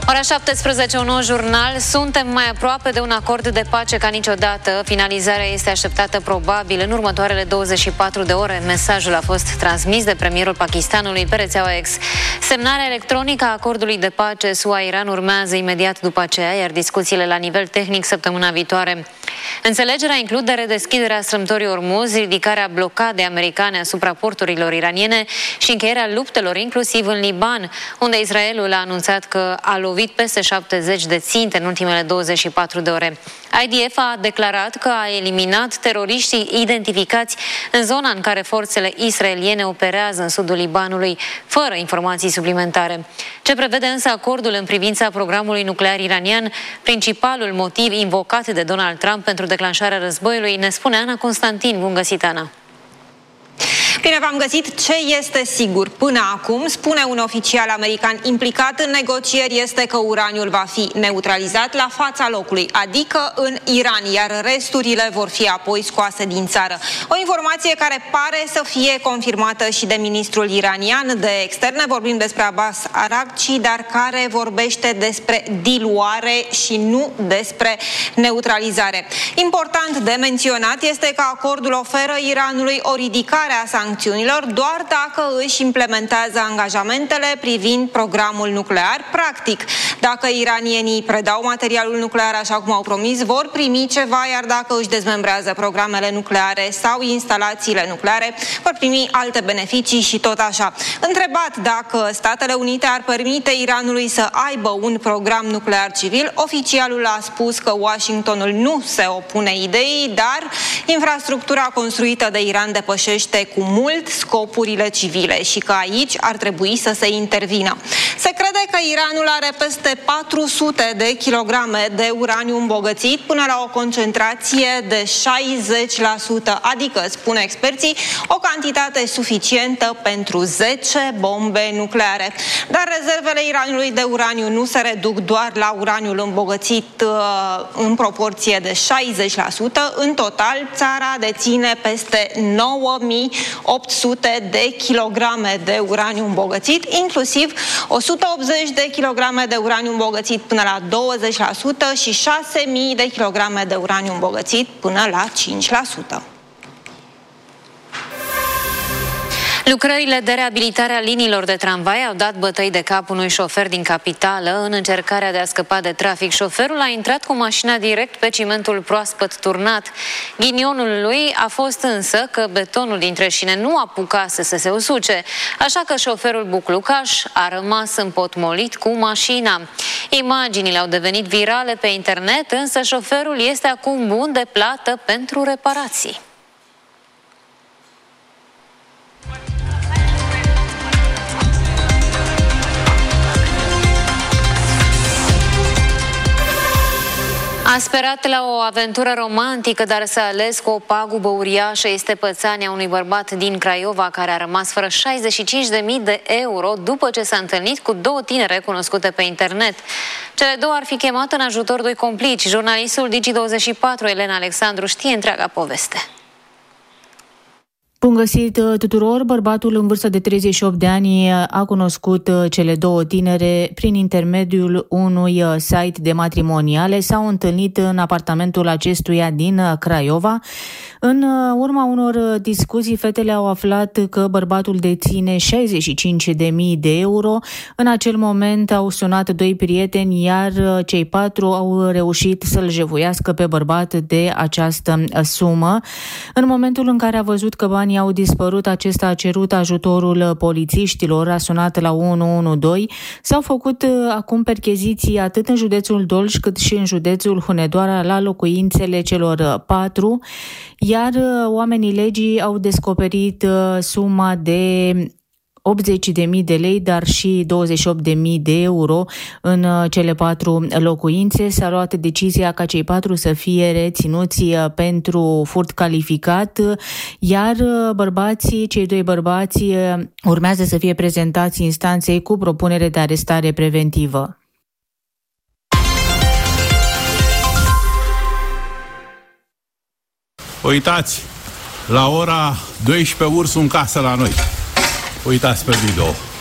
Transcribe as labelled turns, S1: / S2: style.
S1: Ora 17, un nou jurnal. Suntem mai aproape de un acord de pace ca niciodată. Finalizarea este așteptată probabil în următoarele 24 de ore. Mesajul a fost transmis de premierul Pakistanului pe rețeaua X. Semnarea electronică a acordului de pace SUA-Iran urmează imediat după aceea, iar discuțiile la nivel tehnic săptămâna viitoare. Înțelegerea include redeschiderea strâmtorii Ormuz, ridicarea blocadei americane asupra porturilor iraniene și încheierea luptelor, inclusiv în Liban, unde Israelul a anunțat că a lovit peste 70 de ținte în ultimele 24 de ore. IDF a declarat că a eliminat teroriștii identificați în zona în care forțele israeliene operează în sudul Libanului, fără informații suplimentare. Ce prevede însă acordul în privința programului nuclear iranian, principalul motiv invocat de Donald Trump pentru declanșarea războiului, ne spune Ana Constantin. Bun găsit, Ana!
S2: Bine v-am găsit. Ce este sigur până acum, spune un oficial american implicat în negocieri, este că uraniul va fi neutralizat la fața locului, adică în Iran, iar resturile vor fi apoi scoase din țară. O informație care pare să fie confirmată și de ministrul iranian de externe, vorbim despre Abbas Araghchi, dar care vorbește despre diluare și nu despre neutralizare. Important de menționat este că acordul oferă Iranului o ridicare a sancțiunilor doar dacă își implementează angajamentele privind programul nuclear. Practic, dacă iranienii predau materialul nuclear așa cum au promis, vor primi ceva, iar dacă își dezmembrează programele nucleare sau instalațiile nucleare, vor primi alte beneficii și tot așa. Întrebat dacă Statele Unite ar permite Iranului să aibă un program nuclear civil, oficialul a spus că Washingtonul nu se opune ideii, dar infrastructura construită de Iran depășește cu mult scopurile civile și că aici ar trebui să se intervină. Se crede că Iranul are peste 400 de kilograme de uraniu îmbogățit până la o concentrație de 60%, adică, spun experții, o cantitate suficientă pentru 10 bombe nucleare. Dar rezervele Iranului de uraniu nu se reduc doar la uraniul îmbogățit în proporție de 60%. În total, țara deține peste 9800 de kilograme de uraniu îmbogățit, inclusiv 180 de kilograme de uraniu îmbogățit până la 20% și 6000 de kilograme de uraniu îmbogățit până la 5%.
S1: Lucrările de reabilitare a liniilor de tramvai au dat bătăi de cap unui șofer din capitală în încercarea de a scăpa de trafic. Șoferul a intrat cu mașina direct pe cimentul proaspăt turnat. Ghinionul lui a fost însă că betonul dintre șine nu apucase să se usuce, așa că șoferul buclucaș a rămas împotmolit cu mașina. Imaginile au devenit virale pe internet, însă șoferul este acum bun de plată pentru reparații. A sperat la o aventură romantică, dar s-a ales cu o pagubă uriașă. Este pățania unui bărbat din Craiova care a rămas fără 65.000 de euro după ce s-a întâlnit cu două tinere cunoscute pe internet. Cele două ar fi chemat în ajutor doi complici. Jurnalistul Digi24, Elena Alexandru, știe întreaga poveste.
S3: Bun găsit tuturor! Bărbatul în vârstă de 38 de ani a cunoscut cele două tinere prin intermediul unui site de matrimoniale. S-au întâlnit în apartamentul acestuia din Craiova. În urma unor discuții, fetele au aflat că bărbatul deține 65.000 de euro. În acel moment au sunat doi prieteni, iar cei patru au reușit să-l jefuiască pe bărbat de această sumă. În momentul în care a văzut că banii au dispărut, acesta a cerut ajutorul polițiștilor, a sunat la 112. S-au făcut acum percheziții atât în județul Dolj cât și în județul Hunedoara la locuințele celor patru, iar oamenii legii au descoperit suma de 80.000 de lei, dar și 28.000 de euro în cele patru locuințe. S-a luat decizia ca cei patru să fie reținuți pentru furt calificat, iar cei doi bărbați urmează să fie prezentați instanței cu propunere de arestare preventivă.
S4: Uitați, la ora 12 ursul în casă la noi. Uitați pe video.